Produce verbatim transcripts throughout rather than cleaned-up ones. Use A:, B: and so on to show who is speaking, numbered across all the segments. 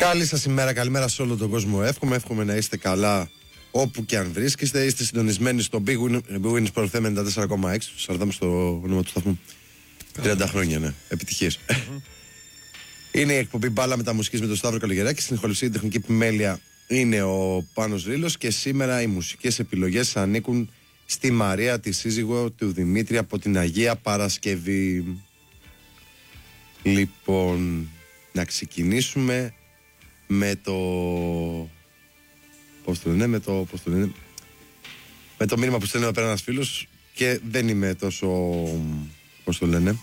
A: Καλή σας ημέρα, καλημέρα σε όλο τον κόσμο. Εύχομαι, εύχομαι να είστε καλά όπου και αν βρίσκεστε. Είστε συντονισμένοι στο Big Win, Big Win Sport εφ εμ ενενήντα τέσσερα κόμμα έξι. Σαρδάμ στο όνομα του σταθμού. τριάντα χρόνια, ναι. Επιτυχίες. Mm-hmm. Είναι η εκπομπή Μπάλα Μεταμουσικής με τον Σταύρο Καλογεράκη. Στην ηχοληψία τεχνική επιμέλεια είναι ο Πάνος Ρήλος. Και σήμερα οι μουσικές επιλογές ανήκουν στη Μαρία, τη σύζυγο του Δημήτρη από την Αγία Παρασκευή. Λοιπόν, να ξεκινήσουμε με το. Πώς το λένε, με το. Πώς το λένε, με το μήνυμα που στέλνει εδώ πέρα ένας φίλος και δεν είμαι τόσο. Πώς το λένε.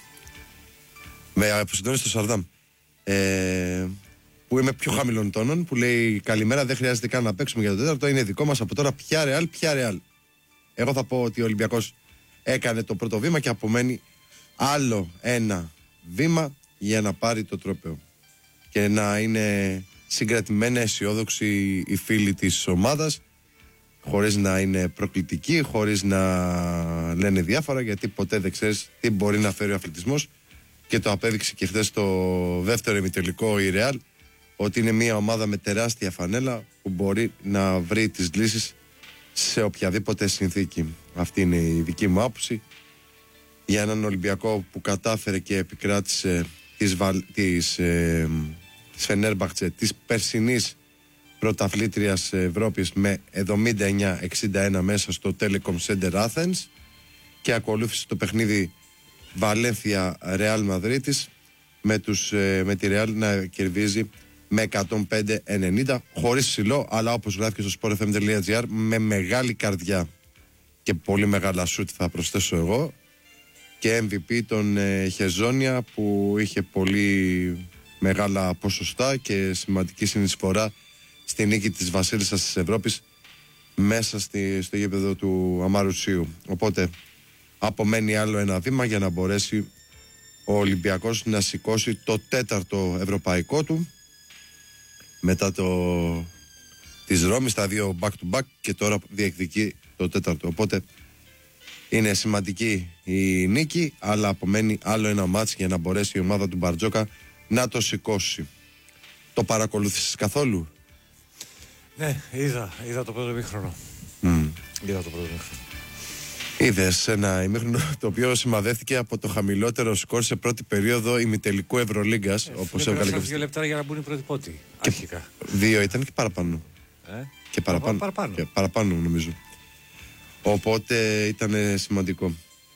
A: Με αποσυντώνει στο Σαρδάμ. Ε, που είμαι πιο χαμηλών τόνων. Που λέει καλημέρα, δεν χρειάζεται καν να παίξουμε για το τέταρτο. Είναι δικό μας από τώρα. Ποια Ρεάλ, ποια Ρεάλ. Εγώ θα πω ότι ο Ολυμπιακός έκανε το πρώτο βήμα και απομένει άλλο ένα βήμα για να πάρει το τρόπαιο. Και να είναι συγκρατημένα αισιόδοξοι οι φίλοι της ομάδας, χωρίς να είναι προκλητικοί, χωρίς να λένε διάφορα, γιατί ποτέ δεν ξέρεις τι μπορεί να φέρει ο αθλητισμός. Και το απέδειξε και χθες το δεύτερο ημιτελικό η Real, ότι είναι μια ομάδα με τεράστια φανέλα που μπορεί να βρει τις λύσεις σε οποιαδήποτε συνθήκη. Αυτή είναι η δική μου άποψη για έναν Ολυμπιακό που κατάφερε και επικράτησε της, της, ε, της Φενέρμπαχτσε, της περσινής πρωταθλήτριας Ευρώπης με εβδομήντα εννιά εξήντα ένα μέσα στο Telecom Center Athens, και ακολούθησε το παιχνίδι Βαλένθια Ρεάλ Μαδρίτης με, τους, ε, με τη Real να κερδίζει με εκατόν πέντε ενενήντα, χωρίς ψηλό, αλλά όπως γράφει και στο sport f m τελεία g r, με μεγάλη καρδιά και πολύ μεγάλα σουτ, θα προσθέσω εγώ, και εμ βι πι τον ε, Χεζόνια, που είχε πολύ μεγάλα ποσοστά και σημαντική συνεισφορά στη νίκη της Βασίλισσας της Ευρώπης μέσα στη, στο γήπεδο του Αμαρουσίου. Οπότε απομένει άλλο ένα βήμα για να μπορέσει ο Ολυμπιακός να σηκώσει το τέταρτο ευρωπαϊκό του μετά το της Ρώμης, τα δύο back to back, και τώρα διεκδικεί το τέταρτο. Οπότε είναι σημαντική η νίκη, αλλά απομένει άλλο ένα μάτς για να μπορέσει η ομάδα του Μπαρτζόκα να το σηκώσει. Το παρακολούθησες καθόλου?
B: Ναι, είδα, είδα το πρώτο ημίχρονο.
A: Mm.
B: Είδα το πρώτο ημίχρονο.
A: Είδες ένα ημίχρονο το οποίο σημαδεύτηκε από το χαμηλότερο σκορ σε πρώτη περίοδο ημιτελικού Ευρωλίγκας.
B: Ε,
A: όπως έβγαλε και
B: δύο λεπτά για να μπουν οι πρώτοι πόντοι. Αρχικά.
A: Δύο ήταν και παραπάνω. Ε? Και παραπάνω.
B: παραπάνω.
A: Και παραπάνω νομίζω. Οπότε ήταν σημαντικό.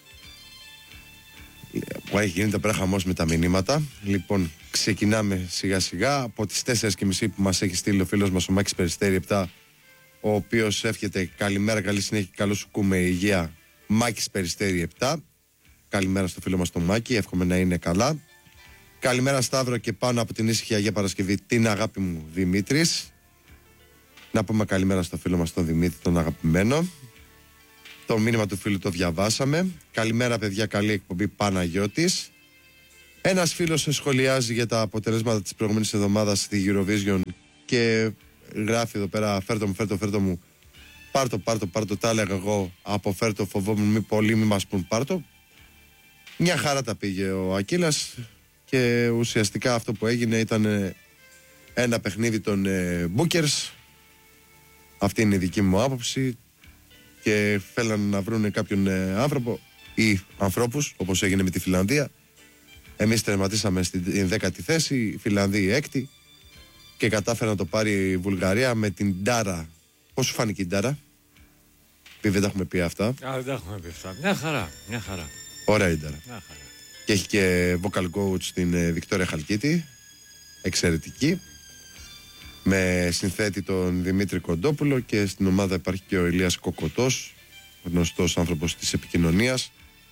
A: Που έχει γίνει πέρα χαμός με τα μηνύματα. Λοιπόν, ξεκινάμε σιγά σιγά από τις τέσσερις και μισή που μας έχει στείλει ο φίλος μας ο Μάκης Περιστέρη επτά, ο οποίος εύχεται καλημέρα, καλή συνέχεια, καλό σου κούμε υγεία. Μάκης Περιστέρη επτά. Καλημέρα στο φίλο μας τον Μάκη, εύχομαι να είναι καλά. Καλημέρα Σταύρο, και πάνω από την ήσυχη Αγία Παρασκευή την αγάπη μου Δημήτρης. Να πούμε καλημέρα στο φίλο μας τον Δημήτρη, τον αγαπημένο. Το μήνυμα του φίλου το διαβάσαμε. Καλημέρα παιδιά, καλή εκπομπή, Παναγιώτης. Ένας φίλος σχολιάζει για τα αποτελέσματα της προηγούμενης εβδομάδας στη Eurovision και γράφει εδώ πέρα: φέρτο μου, φέρτο, φέρτο μου, πάρτο, πάρτο, πάρτο. Τα έλεγα εγώ, αποφέρτο, φοβόμουν μη πολύ, μη μας πουν πάρτο. Μια χαρά τα πήγε ο Ακύλας, και ουσιαστικά αυτό που έγινε ήταν ένα παιχνίδι των ε, Bookers. Αυτή είναι η δική μου άποψη, και θέλαν να βρουν κάποιον ε, άνθρωπο ή ανθρώπους, όπως έγινε με τη Φιλανδία. Εμείς τερματίσαμε στην δέκατη θέση, η Φιλανδία η έκτη, και κατάφερε να το πάρει η Βουλγαρία με την Ντάρα. Πώς σου φάνηκε η Ντάρα? Επειδή δεν τα έχουμε πει αυτά.
B: Α, δεν τα έχουμε πει αυτά. Μια χαρά, μια χαρά.
A: Ωραία η Ντάρα.
B: Μια χαρά.
A: Και έχει και vocal coach στην ε, Βικτόρια Χαλκίτη, εξαιρετική, με συνθέτη τον Δημήτρη Κοντόπουλο, και στην ομάδα υπάρχει και ο Ηλίας Κοκοτός, γνωστός άνθρωπος της επικοινωνίας,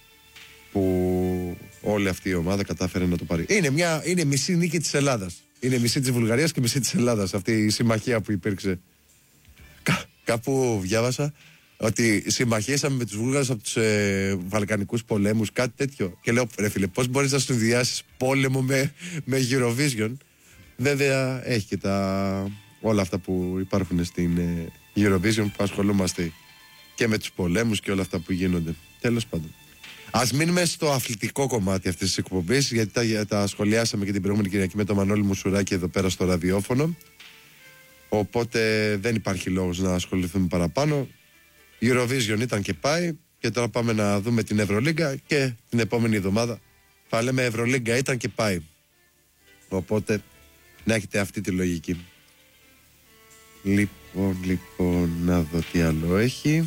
A: που όλη αυτή η ομάδα κατάφερε να το πάρει. Είναι, μια, είναι μισή νίκη της Ελλάδας. Είναι μισή της Βουλγαρίας και μισή της Ελλάδας αυτή η συμμαχία που υπήρξε. Κα, κάπου διάβασα ότι συμμαχίσαμε με τους Βούλγαρους από τους ε, Βαλκανικούς πολέμους, κάτι τέτοιο. Και λέω, ρε φίλε, πώς μπορείς να συνδυάσεις πόλεμο με, με Eurovision? Βέβαια έχει και τα, όλα αυτά που υπάρχουν στην ε, Eurovision, που ασχολούμαστε και με τους πολέμους και όλα αυτά που γίνονται. Τέλος πάντων. Ας μείνουμε στο αθλητικό κομμάτι αυτής της εκπομπής, γιατί τα, τα σχολιάσαμε και την προηγούμενη Κυριακή με τον Μανώλη Μουσουράκη εδώ πέρα στο ραδιόφωνο. Οπότε δεν υπάρχει λόγος να ασχοληθούμε παραπάνω. Eurovision ήταν και πάει, και τώρα πάμε να δούμε την Ευρωλίγκα και την επόμενη εβδομάδα θα λέμε Ευρωλίγκα ήταν και πάει. Οπότε να έχετε αυτή τη λογική. Λοιπόν, λοιπόν, να δω τι άλλο έχει.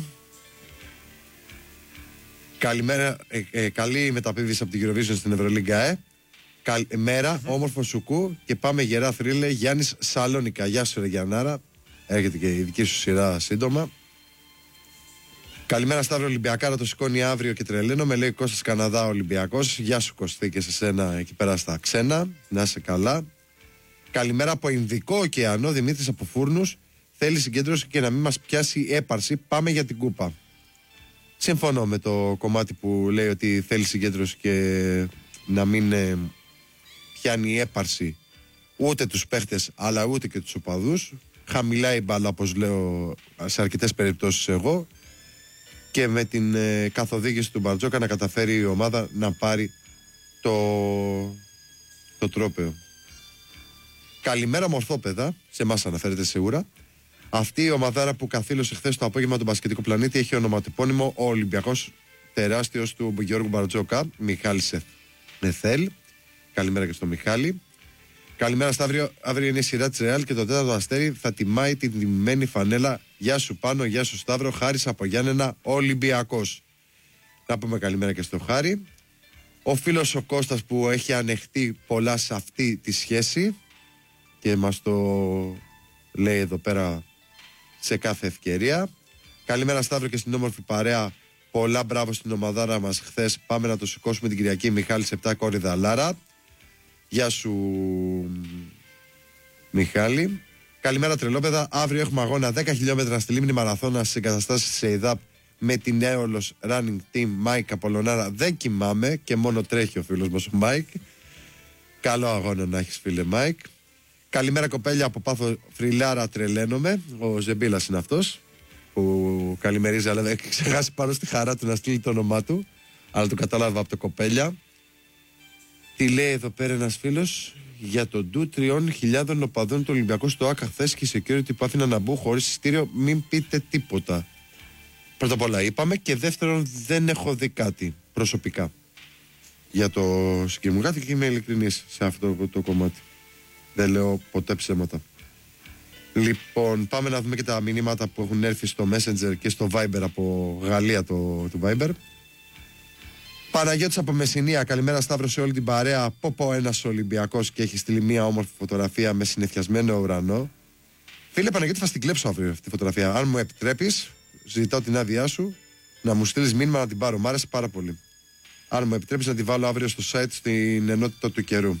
A: Καλημέρα, ε, ε, καλή μεταπίδηση από την Eurovision στην Ευρωλίγκα, ε. Καλημέρα, mm-hmm. όμορφο σουκού και πάμε γερά θρύλε. Γιάννης Σαλόνικα. Γεια σου ρε Γιαννάρα. Έρχεται και η δική σου σειρά σύντομα. Καλημέρα Σταύρο Ολυμπιακάρα, το σηκώνει αύριο και τρελαίνω. Με λέει Κώστας Καναδά Ολυμπιακός. Γεια σου Κωστή και σε σένα εκεί πέρα στα ξένα. Να είσαι καλά. Καλημέρα από Ινδικό ωκεανό, Δημήτρης από Φούρνους. Θέλει συγκέντρωση και να μην μας πιάσει έπαρση. Πάμε για την κούπα. Συμφωνώ με το κομμάτι που λέει ότι θέλει συγκέντρωση και να μην ε, πιάνει έπαρση ούτε τους παίχτες αλλά ούτε και τους οπαδούς. Χαμηλά η μπάλα, όπως λέω σε αρκετές περιπτώσεις εγώ, και με την ε, καθοδήγηση του Μπαρτζόκα να καταφέρει η ομάδα να πάρει το, το τρόπαιο. Καλημέρα μορφόπεδα, σε εμάς αναφέρεται σίγουρα. Αυτή η ομαδάρα που καθήλωσε χθες το απόγευμα τον μπασκετικό πλανήτη έχει ονοματεπώνυμο ο Ολυμπιακός τεράστιος του Γιώργου Μπαρτζόκα, Μιχάλης Εθέλ. Καλημέρα και στο Μιχάλη. Καλημέρα Σταύριο, αύριο είναι η σειρά της Ρεάλ και το τέταρτο αστέρι θα τιμάει την τιμημένη φανέλα. Γεια σου Πάνο, γεια σου Σταύρο, Χάρης από Γιάννενα, Ολυμπιακός. Να πούμε καλημέρα και στο Χάρη. Ο φίλος ο Κώστας που έχει ανεχτεί πολλά σε αυτή τη σχέση και μας το λέει εδώ πέρα σε κάθε ευκαιρία. Καλημέρα Σταύρο και στην όμορφη παρέα. Πολλά μπράβο στην ομαδάρα μας χθες. Πάμε να το σηκώσουμε την Κυριακή. Μιχάλης επτά Κόρυδα Λάρα. Γεια σου Μιχάλη. Καλημέρα τρελόπεδα. Αύριο έχουμε αγώνα δέκα χιλιόμετρα στη Λίμνη Μαραθώνα στις εγκαταστάσεις σε ΕΙΔΑΠ με την Έολος Running Team Μάικ Απολωνάρα. Δεν κοιμάμαι και μόνο τρέχει ο φίλος μας ο Μάικ. Καλό αγώνα να έχεις φίλε Μάικ. Καλημέρα κοπέλια από Πάθο Φρυλάρα, τρελαίνομαι. Ο Ζεμπίλας είναι αυτός που καλημερίζει, αλλά έχει ξεχάσει πάνω στη χαρά του να στείλει το όνομά του. Αλλά το κατάλαβα από το κοπέλια. Τι λέει εδώ πέρα ένας φίλος για τον ντου τριών χιλιάδων οπαδών του Ολυμπιακού στο ΆΚΑ χθες και η security που άφηναν να μπουν χωρίς εισιτήριο. Μην πείτε τίποτα. Πρώτα απ' όλα είπαμε, και δεύτερον δεν έχω δει κάτι προσωπικά για το συγκεκριμένο και είμαι ειλικρινής σε αυτό το, το κομμάτι. Δεν λέω ποτέ ψέματα. Λοιπόν, πάμε να δούμε και τα μηνύματα που έχουν έρθει στο Messenger και στο Viber από Γαλλία, το, το Viber. Παναγιώτης από Μεσσηνία, καλημέρα Σταύρο σε όλη την παρέα. Πω πω ένας Ολυμπιακός και έχει στείλει μια όμορφη φωτογραφία με συννεφιασμένο ουρανό. Φίλε Παναγιώτη, θα στην κλέψω αύριο αυτή τη φωτογραφία. Αν μου επιτρέπεις, ζητάω την άδειά σου να μου στείλεις μήνυμα να την πάρω. Μ' άρεσε πάρα πολύ. Αν μου επιτρέπεις να την βάλω αύριο στο site στην ενότητα του καιρού.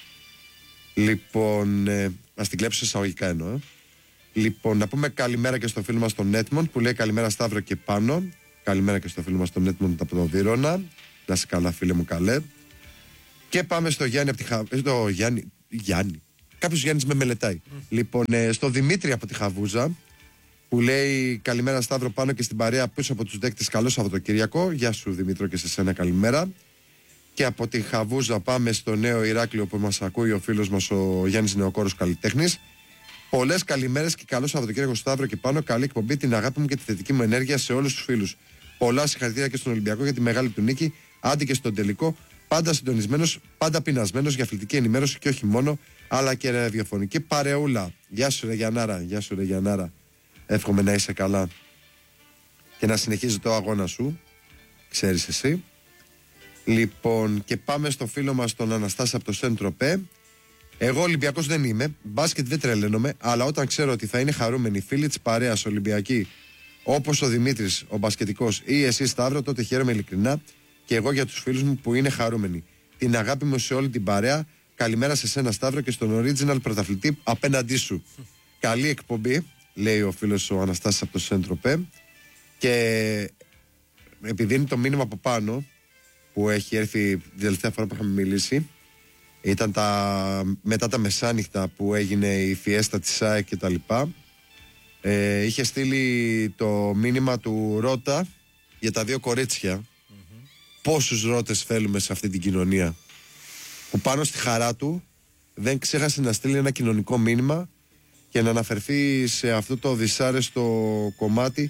A: Λοιπόν, ε, να την κλέψω εισαγωγικά εννοώ. Ε. Λοιπόν, να πούμε καλημέρα και στο φίλο μας τον Νέτμον που λέει καλημέρα Σταύρο και πάνω. Καλημέρα και στο φίλο μας τον Νέτμον από τον Βύρωνα. Να είσαι καλά, φίλε μου, καλέ. Και πάμε στο Γιάννη από τη Χαβούζα. Στο Γιάννη. Γιάννη. Κάποιος Γιάννης με μελετάει. Mm. Λοιπόν, ε, στο Δημήτρη από τη Χαβούζα που λέει καλημέρα Σταύρο πάνω και στην παρέα πίσω από τους δέκτες. Καλό Σαββατοκύριακο. Γεια σου Δημήτρο και σε σένα καλημέρα. Και από τη Χαβούζα πάμε στο Νέο Ηράκλειο που μας ακούει ο φίλος μας ο Γιάννης Νεοκόρος καλλιτέχνης. Πολλές καλημέρες και καλό Σαββατοκύριακο Σταύρο και πάνω. Καλή εκπομπή, την αγάπη μου και τη θετική μου ενέργεια σε όλους τους φίλους. Πολλά συγχαρητήρια και στον Ολυμπιακό για τη μεγάλη του νίκη. Άντε και στον τελικό. Πάντα συντονισμένος, πάντα πεινασμένος για αθλητική ενημέρωση και όχι μόνο, αλλά και ραδιοφωνική παρεούλα. Γεια σου, ρε Γιαννάρα. Γεια σου, ρε Γιαννάρα. Εύχομαι να είσαι καλά και να συνεχίζει το αγώνα σου. Ξέρεις εσύ. Λοιπόν, και πάμε στο φίλο μας τον Αναστάση από το Σεντροπέ. Εγώ Ολυμπιακός δεν είμαι, μπάσκετ δεν τρελαίνομαι, αλλά όταν ξέρω ότι θα είναι χαρούμενοι φίλοι της παρέας Ολυμπιακοί, όπως ο Δημήτρης, ο μπασκετικός, ή εσύ Σταύρο, τότε χαίρομαι ειλικρινά και εγώ για τους φίλους μου που είναι χαρούμενοι. Την αγάπη μου σε όλη την παρέα. Καλημέρα σε σένα Σταύρο και στον original πρωταθλητή απέναντί σου. Καλή εκπομπή, λέει ο φίλος ο Αναστάσης από το Σεντροπέ. Και επειδή είναι το μήνυμα από πάνω που έχει έρθει την τελευταία φορά που είχαμε μιλήσει, ήταν τα, μετά τα μεσάνυχτα που έγινε η φιέστα της ΣΑΕ και τα λοιπά, ε, είχε στείλει το μήνυμα του Ρώτα για τα δύο κορίτσια, mm-hmm. πόσους ρώτες θέλουμε σε αυτή την κοινωνία, που πάνω στη χαρά του δεν ξέχασε να στείλει ένα κοινωνικό μήνυμα και να αναφερθεί σε αυτό το δυσάρεστο κομμάτι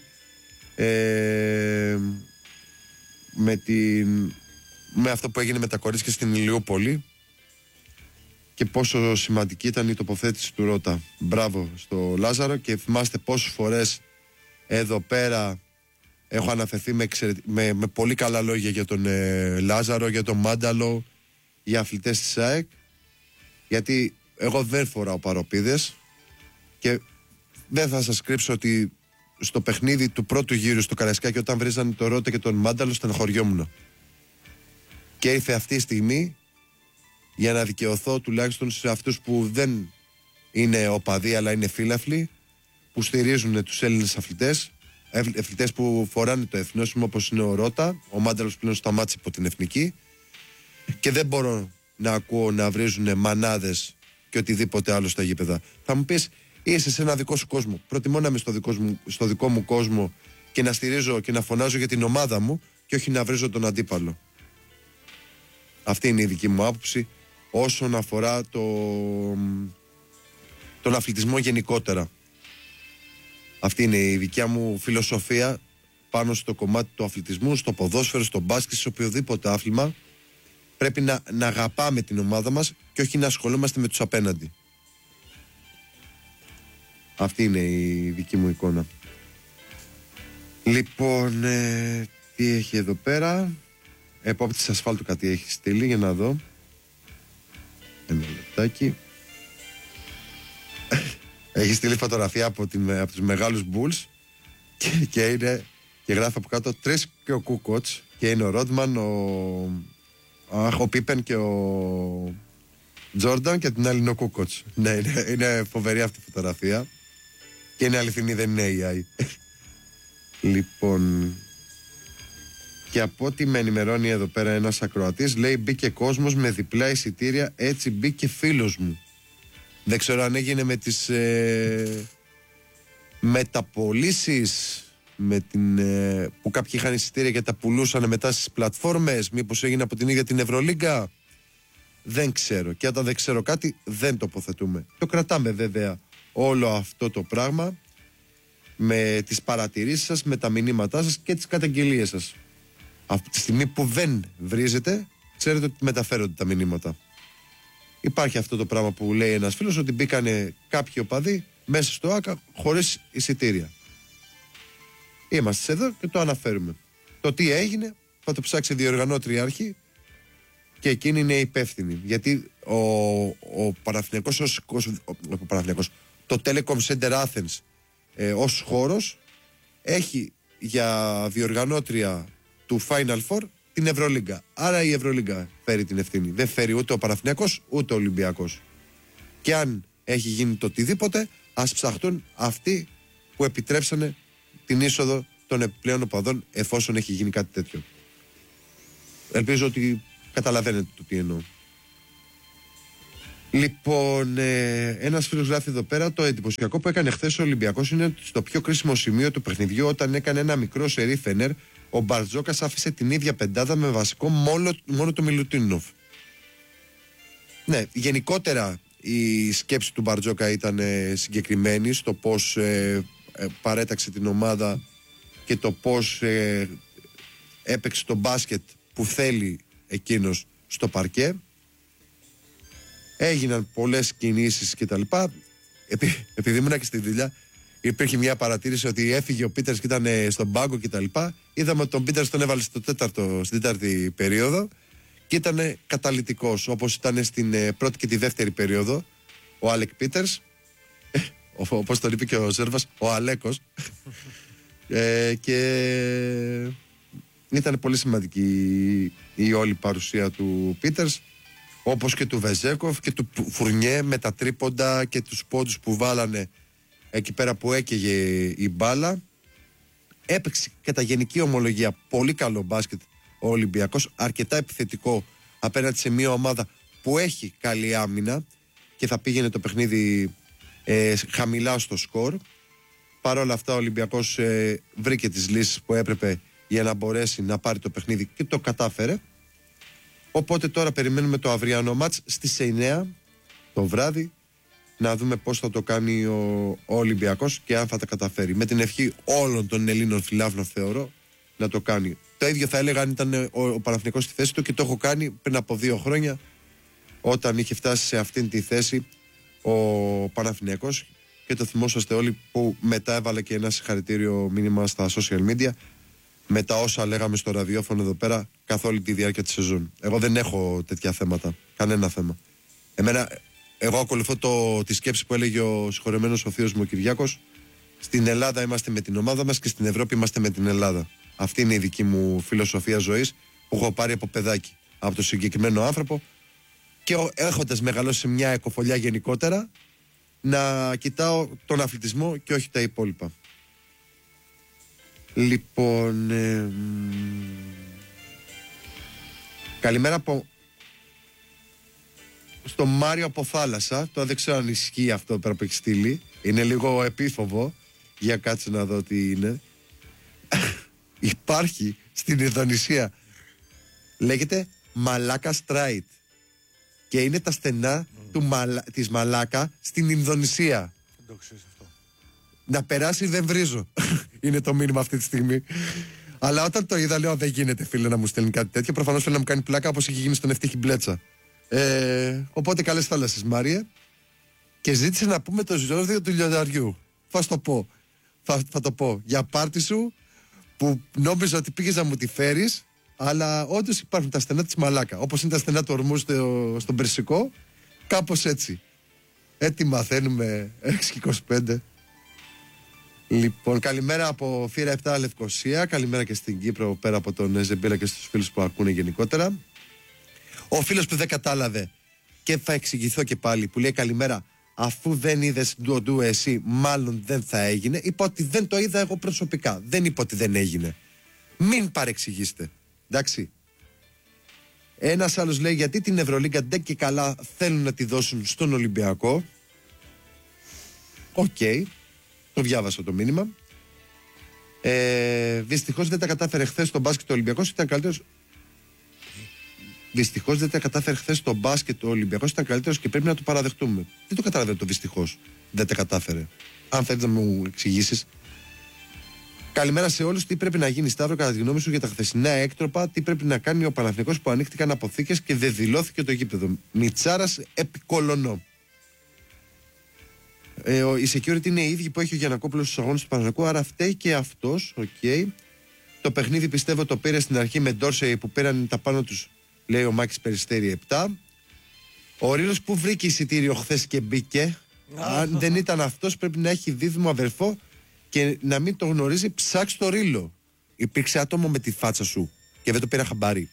A: ε, με, την, με αυτό που έγινε με τα κορίτσια στην Ηλιούπολη και πόσο σημαντική ήταν η τοποθέτηση του Ρώτα. Μπράβο στο Λάζαρο, και θυμάστε πόσες φορές εδώ πέρα έχω αναφερθεί με, με, με πολύ καλά λόγια για τον ε, Λάζαρο, για τον Μάνταλο, για αθλητές της ΑΕΚ, γιατί εγώ δεν φοράω παροπίδες και δεν θα σας κρύψω ότι στο παιχνίδι του πρώτου γύρου στο Καραϊσκάκι, όταν βρίζανε τον Ρώτα και τον Μάνταλο, στεναχωριόμουν. Και ήρθε αυτή η στιγμή για να δικαιωθώ τουλάχιστον σε αυτούς που δεν είναι οπαδοί αλλά είναι φίλαθλοι, που στηρίζουν τους Έλληνες αθλητές, αθλητές που φοράνε το εθνόσημο, όπως είναι ο Ρώτα. Ο Μάνταλος πλέον σταμάτησε από την εθνική και δεν μπορώ να ακούω να βρίζουν μανάδες και οτιδήποτε άλλο στα γήπεδα. Θα μου πεις, είσαι σε ένα δικό σου κόσμο. Προτιμώ να είμαι στο δικό, μου, στο δικό μου κόσμο και να στηρίζω και να φωνάζω για την ομάδα μου και όχι να βρίζω τον αντίπαλο. Αυτή είναι η δική μου άποψη όσον αφορά το, τον αθλητισμό γενικότερα. Αυτή είναι η δικιά μου φιλοσοφία πάνω στο κομμάτι του αθλητισμού, στο ποδόσφαιρο, στο μπάσκετ, σε οποιοδήποτε άθλημα. Πρέπει να, να αγαπάμε την ομάδα μας και όχι να ασχολούμαστε με τους απέναντι. Αυτή είναι η δική μου εικόνα. Λοιπόν, ε, τι έχει εδώ πέρα? Επόπτης ασφάλτου κάτι έχει στείλει, για να δω. Ένα λεπτάκι. Έχει στείλει φωτογραφία από, την, από τους μεγάλους Bulls και, και, είναι, και γράφει από κάτω τρεις και ο Κούκοτς, και είναι ο Ρόντμαν, ο, ο Πίπεν και ο Τζόρνταν, και την άλλη είναι ο Κούκοτς. Ναι, είναι, είναι φοβερή αυτή η φωτογραφία και είναι αληθινή, δεν είναι έι άι. Λοιπόν, και από ό,τι με ενημερώνει εδώ πέρα ένας ακροατής, λέει μπήκε κόσμος με διπλά εισιτήρια, έτσι μπήκε φίλος μου. Δεν ξέρω αν έγινε με τις ε, μεταπωλήσεις, με την, ε, που κάποιοι είχαν εισιτήρια και τα πουλούσαν μετά στις πλατφόρμες, μήπως έγινε από την ίδια την Ευρωλίγκα. Δεν ξέρω, και όταν δεν ξέρω κάτι δεν τοποθετούμε. Το κρατάμε βέβαια όλο αυτό το πράγμα με τις παρατηρήσεις σας, με τα μηνύματά σας και τις καταγγελίες σας. Από τη στιγμή που δεν βρίζετε, ξέρετε ότι μεταφέρονται τα μηνύματα. Υπάρχει αυτό το πράγμα που λέει ένας φίλος, ότι μπήκανε κάποιοι οπαδοί μέσα στο ΆΚΑ χωρίς εισιτήρια. Είμαστε εδώ και το αναφέρουμε. Το τι έγινε θα το ψάξει η διοργανώτρια αρχή και εκείνη είναι υπεύθυνη. Γιατί ο, ο Παναθηναϊκός, ως, ο, ο Παναθηναϊκός, το Telecom Center Athens ε, ως χώρος έχει για διοργανώτρια του Final Four την Ευρωλίγκα. Άρα η Ευρωλίγκα φέρει την ευθύνη. Δεν φέρει ούτε ο Παναθηναϊκός ούτε ο Ολυμπιακός. Και αν έχει γίνει το οτιδήποτε, ας ψαχτούν αυτοί που επιτρέψανε την είσοδο των επιπλέον οπαδών, εφόσον έχει γίνει κάτι τέτοιο. Ελπίζω ότι καταλαβαίνετε το τι εννοώ. Λοιπόν, ε, ένας φίλος γράφει εδώ πέρα, το εντυπωσιακό που έκανε χθες ο Ολυμπιακός είναι στο πιο κρίσιμο σημείο του παιχνιδιού, όταν έκανε ένα μικρό σερί Φενέρ, ο Μπαρτζόκας άφησε την ίδια πεντάδα με βασικό μόνο, μόνο το Μιλουτίνοφ. Ναι, γενικότερα η σκέψη του Μπαρτζόκα ήταν ε, συγκεκριμένη στο πώς ε, ε, παρέταξε την ομάδα και το πώς ε, έπαιξε το μπάσκετ που θέλει εκείνος στο παρκέ. Έγιναν πολλές κινήσεις και τα λοιπά. Επει, επειδή ήμουν και στη δουλειά, υπήρχε μια παρατήρηση ότι έφυγε ο Πίτερς και ήταν στον πάγκο και τα λοιπά. Είδαμε ότι τον Πίτερς τον έβαλε στο τέταρτο, στην τέταρτη περίοδο και ήταν καταλυτικός, όπως ήταν στην πρώτη και τη δεύτερη περίοδο ο Άλεκ Πίτερς, όπως τον είπε και ο Ζέρβας, ο Αλέκος. ε, και ήταν πολύ σημαντική η όλη παρουσία του Πίτερς, όπως και του Βεζέκοφ και του Φουρνιέ, με τα τρίποντα και τους πόντους που βάλανε εκεί πέρα που έκαιγε η μπάλα. Έπαιξε κατά γενική ομολογία πολύ καλό μπάσκετ ο Ολυμπιακός, αρκετά επιθετικό απέναντι σε μια ομάδα που έχει καλή άμυνα και θα πήγαινε το παιχνίδι ε, χαμηλά στο σκορ. Παρ' όλα αυτά ο Ολυμπιακός ε, βρήκε τις λύσεις που έπρεπε για να μπορέσει να πάρει το παιχνίδι και το κατάφερε. Οπότε τώρα περιμένουμε το αυριανό μάτς στις εννιά το βράδυ να δούμε πώς θα το κάνει ο, ο Ολυμπιακός και αν θα τα καταφέρει. Με την ευχή όλων των Ελλήνων φιλάφλων θεωρώ να το κάνει. Το ίδιο θα έλεγα αν ήταν ο, ο Παναθηναϊκός στη θέση του και το έχω κάνει πριν από δύο χρόνια όταν είχε φτάσει σε αυτήν τη θέση ο Παναθηναϊκός και το θυμόσαστε όλοι που μετά έβαλε και ένα συγχαρητήριο μήνυμα στα social media με τα όσα λέγαμε στο ραδιόφωνο εδώ πέρα καθ' όλη τη διάρκεια της σεζόν. Εγώ δεν έχω τέτοια θέματα, κανένα θέμα. Εμένα, εγώ ακολουθώ το, τη σκέψη που έλεγε ο συγχωρεμένος ο θείος μου ο Κυριάκος. Στην Ελλάδα είμαστε με την ομάδα μας και στην Ευρώπη είμαστε με την Ελλάδα. Αυτή είναι η δική μου φιλοσοφία ζωής που έχω πάρει από παιδάκι, από το συγκεκριμένο άνθρωπο και έχοντας μεγαλώσει σε μια εκοφολιά γενικότερα να κοιτάω τον αθλητισμό και όχι τα υπόλοιπα. Λοιπόν, ε, καλημέρα από στο Μάριο από θάλασσα. Τώρα δεν ξέρω αν ισχύει αυτό πέρα που έχει στείλει. Είναι λίγο επίφοβο. Για κάτσε να δω τι είναι. Υπάρχει στην Ινδονησία, λέγεται Μαλάκα Στράιτ και είναι τα στενά mm. του Μαλα... της Μαλάκα στην Ινδονησία.
B: Δεν το ξέρεις αυτό.
A: Να περάσει δεν βρίζω. Είναι το μήνυμα αυτή τη στιγμή. Αλλά όταν το είδα λέω δεν γίνεται φίλε να μου στέλνει κάτι τέτοιο. Προφανώς θέλει να μου κάνει πλάκα όπως είχε γίνει στον Ευτύχη Μπλέτσα. ε, Οπότε καλές θάλασσες Μάριε. Και ζήτησε να πούμε το ζώδιο του λιονταριού. Θα το πω. Θα, θα το πω για πάρτι σου που νόμιζα ότι πήγες να μου τη φέρεις. Αλλά όντως υπάρχουν τα στενά της Μαλάκα. Όπως είναι τα στενά του ορμού στο, στον Περσικό. Κάπως έτσι. Έτσι μαθαίνουμε έξι και είκοσι πέντε. Λοιπόν, καλημέρα από Φύρα επτά Λευκοσία. Καλημέρα και στην Κύπρο πέρα από τον Ζεμπίλα και στους φίλους που ακούνε γενικότερα. Ο φίλος που δεν κατάλαβε και θα εξηγηθώ και πάλι που λέει καλημέρα, αφού δεν είδες ντουοντού εσύ μάλλον δεν θα έγινε. Είπα ότι δεν το είδα εγώ προσωπικά. Δεν είπα ότι δεν έγινε. Μην παρεξηγήσετε. Εντάξει. Ένας άλλος λέει γιατί την Ευρωλίγκα ντε και καλά θέλουν να τη δώσουν στον Ολυμπιακό. Οκ. Okay. Το διάβασα το μήνυμα. Ε, Δυστυχώς δεν τα κατάφερε χθες το μπάσκετ ο Ολυμπιακός. Ήταν καλύτερος. Δυστυχώς δεν τα κατάφερε χθες το μπάσκετ ο Ολυμπιακός. Ήταν καλύτερος και πρέπει να το παραδεχτούμε. Δεν το καταλαβαίνω το δυστυχώς. Δεν τα κατάφερε. Αν θέλεις να μου εξηγήσεις. Καλημέρα σε όλους. Τι πρέπει να γίνει, Σταύρο, κατά τη γνώμη σου για τα χθεσινά έκτροπα, τι πρέπει να κάνει ο Παναθηναϊκός που ανοίχτηκαν αποθήκες και δεν δηλώθηκε το γήπεδο. Μιτσάρας επικολονό. Ε, ο, η security είναι η ίδια που έχει ο Γιαννακόπουλος στους αγώνες του Παναθηναϊκού, άρα φταίει και αυτός. Okay. Το παιχνίδι πιστεύω το πήρε στην αρχή με Ντόρσεϊ που πήραν τα πάνω τους, λέει ο Μάκης Περιστέρη επτά. Ο Ρήλος που βρήκε εισιτήριο χθες και μπήκε. Αν δεν ήταν αυτός, πρέπει να έχει δίδυμο αδερφό και να μην το γνωρίζει. Ψάξ' το Ρήλο. Υπήρξε άτομο με τη φάτσα σου και δεν το πήρα χαμπάρι.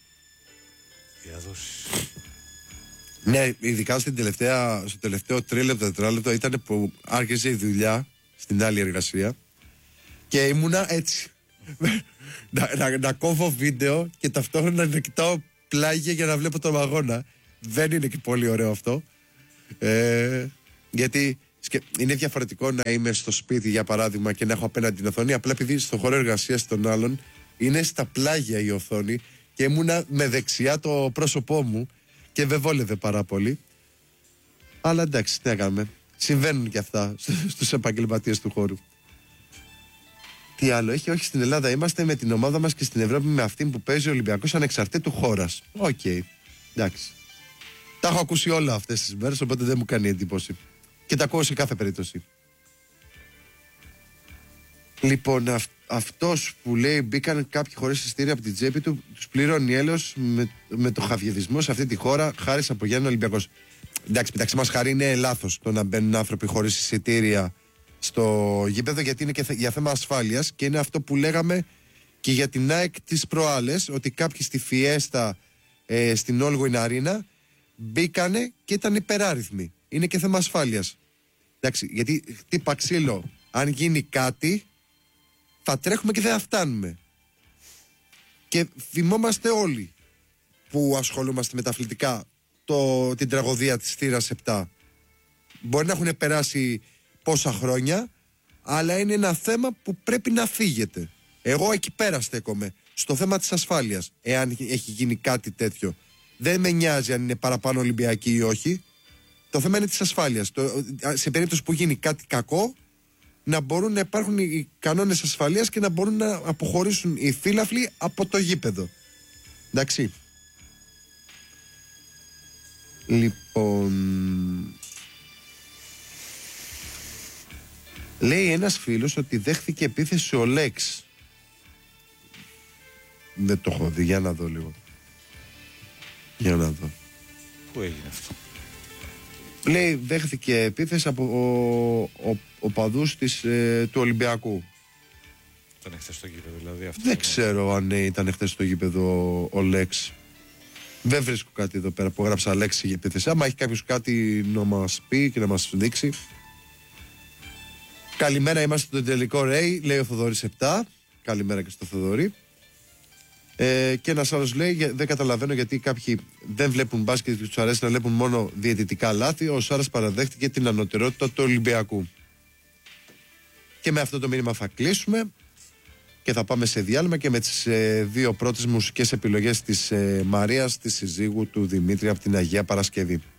A: Ναι, ειδικά στην τελευταία, στο τελευταίο τρίλεπτο, τετράλεπτο ήταν που άρχισε η δουλειά στην άλλη εργασία και ήμουνα έτσι. να, να, να κόβω βίντεο και ταυτόχρονα να κοιτάω πλάγια για να βλέπω τον αγώνα. Δεν είναι και πολύ ωραίο αυτό. Ε, γιατί είναι διαφορετικό να είμαι στο σπίτι για παράδειγμα και να έχω απέναντι την οθόνη. Απλά επειδή στο χώρο εργασίας των άλλων είναι στα πλάγια η οθόνη και ήμουνα με δεξιά το πρόσωπό μου και δεν βόλευε πάρα πολύ. Αλλά εντάξει, τι έκαμε. Συμβαίνουν και αυτά στους επαγγελματίες του χώρου. Τι άλλο έχει, όχι στην Ελλάδα είμαστε με την ομάδα μας και στην Ευρώπη με αυτήν που παίζει ο Ολυμπιακός ανεξαρτήτου χώρας. Οκ, okay. Εντάξει. Τα έχω ακούσει όλα αυτές τις μέρες, οπότε δεν μου κάνει εντύπωση. Και τα ακούω σε κάθε περίπτωση. Λοιπόν, αυ, αυτός που λέει μπήκαν κάποιοι χωρίς εισιτήρια από την τσέπη του, τους πληρώνει έλεος με, με το χαβιεδισμό σε αυτή τη χώρα, χάρη από Γιάννη Ολυμπιακός. Εντάξει, μεταξύ μας χάρη είναι λάθος το να μπαίνουν άνθρωποι χωρίς εισιτήρια στο γήπεδο, γιατί είναι και για θέμα ασφάλειας και είναι αυτό που λέγαμε και για την ΑΕΚ τις προάλλες, ότι κάποιοι στη Φιέστα ε, στην Όλγουιν Αρίνα μπήκανε και ήταν υπεράριθμοι. Είναι και θέμα ασφάλειας. Εντάξει, γιατί χτύπα ξύλο, αν γίνει κάτι θα τρέχουμε και δεν θα φτάνουμε. Και θυμόμαστε όλοι που ασχολούμαστε με τα αθλητικά το, την τραγωδία της θύρας επτά. Μπορεί να έχουν περάσει πόσα χρόνια, αλλά είναι ένα θέμα που πρέπει να φύγετε. Εγώ εκεί πέρα στέκομαι. στο θέμα της ασφάλειας, εάν έχει γίνει κάτι τέτοιο, δεν με νοιάζει αν είναι παραπάνω Ολυμπιακοί ή όχι. Το θέμα είναι της ασφάλειας. Το, σε περίπτωση που γίνει κάτι κακό, να μπορούν να υπάρχουν οι κανόνες ασφαλείας και να μπορούν να αποχωρήσουν οι φύλαφλοι από το γήπεδο. Εντάξει. Λοιπόν, λέει ένας φίλος ότι δέχθηκε επίθεση ο Λέξ. Δεν το έχω δει, για να δω λίγο. Για να δω.
B: Πού έγινε αυτό?
A: Λέει δέχθηκε επίθεση από ο, ο, ο παδούς της, ε, του Ολυμπιακού.
B: Ήταν χθες στο γήπεδο δηλαδή αυτό?
A: Δεν ξέρω αν ήταν χθες στο γήπεδο ο Λέξ. Δεν βρίσκω κάτι εδώ πέρα που έγραψα λέξη για επίθεση. Άμα έχει κάποιος κάτι να μας πει και να μας δείξει. Καλημέρα, είμαστε στο τελικό Ρέι, λέει ο Θοδωρής επτά. Καλημέρα και στο Θοδωρή. Ε, και ένας άλλος λέει, δεν καταλαβαίνω γιατί κάποιοι δεν βλέπουν μπάσκετ και τους αρέσει να βλέπουν μόνο διαιτητικά λάθη. Ο Σάρας παραδέχτηκε την ανωτερότητα του Ολυμπιακού. Και με αυτό το μήνυμα θα κλείσουμε και θα πάμε σε διάλειμμα και με τις ε, δύο πρώτες μουσικές επιλογές της ε, Μαρίας, της συζύγου του Δημήτρη από την Αγία Παρασκευή.